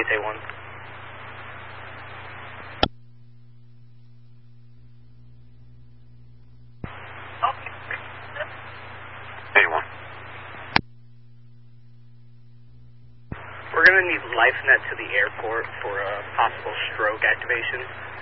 base A1. A1. We're going to need LifeNet to the airport for a possible stroke activation.